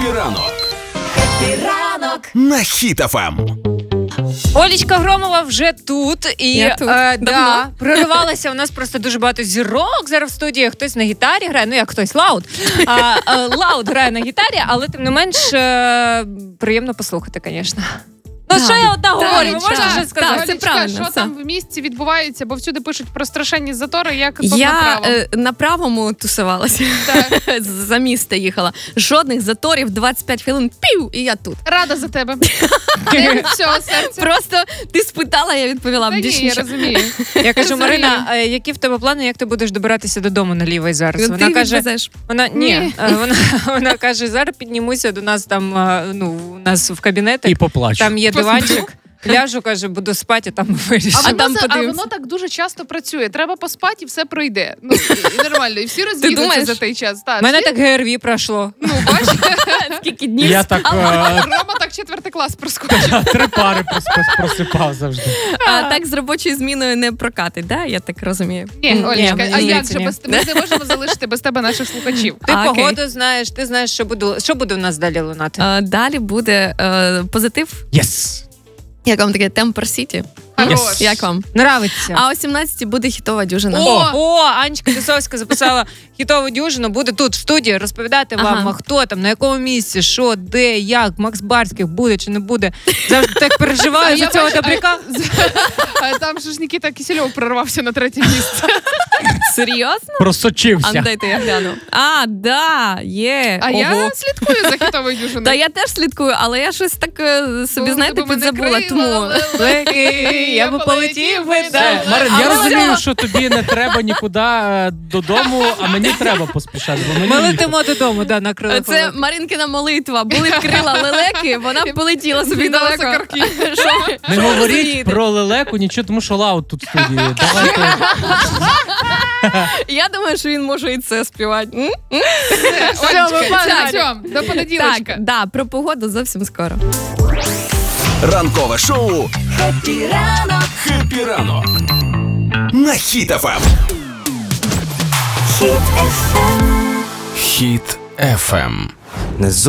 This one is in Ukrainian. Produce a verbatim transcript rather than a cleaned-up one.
Хеппі ранок. Хеппі ранок на Хіт еф ем. Олечка Громова вже тут. І Я тут. Е, да, Давно. проривалася. У нас просто дуже багато зірок зараз в студії. Хтось на гітарі грає, ну як хтось, Лауд. А, а, Лауд грає на гітарі, але тим не менш е, приємно послухати, звісно. Ну, Так, що я одна так, говорю, ви можете так, щось сказати? так, це Олечка, правильно, що все. там в місті відбувається, бо всюди пишуть про страшенні затори, як тут Я направо. е, на правому тусувалася. За місто їхала. Жодних заторів, двадцять п'ять хвилин, пів, і я тут. Рада за тебе. Від всього серця. Просто ти спитала, я відповіла. Та ні, Більш я нічого. розумію. Я кажу, Розумію. Марина, е, які в тебе плани, як ти будеш добиратися додому наліво і зараз? Ти Вона каже, відвезеш. вона ні, Ні. е, вона, вона каже, зараз піднімуся до нас там, е, ну, у нас в кабінетик, І поплачу. там є диванчик. Ляжу, каже, буду спати, а там вирішимо. А, А воно, там за- а подивимося. воно так дуже часто працює. Треба поспати і все пройде. Ну, і, і нормально. І всі роз'їдуться думаєш? за той час. Так, У мене всі- так ге ер ві пройшло. Ну, бачиш, Скільки днів Я так е, Рома так четвертий клас проскочив. три пари прос- просипав завжди. А так з робочою зміною не прокатить, да? Я так розумію. Ні, Ні, Олечка, мені а як здається, же ні. без ми не можемо залишити без тебе наших слухачів? Ти А, окей. погоду знаєш, ти знаєш, що буде, що буде у нас далі лунати. А, далі буде е, позитив. Єс! Як вам таке? Темпер Сіті? Хорош. Як вам? Нравиться. А о сімнадцятій буде хітова дюжина. О, о, Анечка Лісовська записала хітову дюжину, буде тут в студії розповідати вам, Ага. хто там, на якому місці, що, де, як, Макс Барських буде чи не буде. Завжди так переживаю за Я цього бачу, добряка. А, а там же ж Нікіта Кисельов прорвався на третє місце. Серйозно? Просочився. А дайте я гляну. А, да, є. А Ого. я слідкую за хітовою Та дюжиною. я теж слідкую, але я щось так е, собі, Ну, знаєте, тебе мене підзабула. крила, Тому Лелеки, я би полетів би Все, далі. Марин, я Але розумію, все. що тобі не треба нікуди е, додому, а мені треба поспішати. Бо мені Ми їхати. летимо додому, да, на крилах. це Маринкина молитва. Були крила лелеки, вона полетіла собі Віддала далеко. сокарки. Що ви- Не що ви говоріть розумієте? про лелеку, нічого, тому що Лауд тут в студії. Давайте. Я думаю, що він може і це співати. М? Олечка, Так. цьом, до понеділочка. Так, да, про погоду зовсім скоро. Ранкове шоу «Хеппі ранок». Хеппі ранок на Хіт еф ем. Хіт еф ем. Хіт еф ем.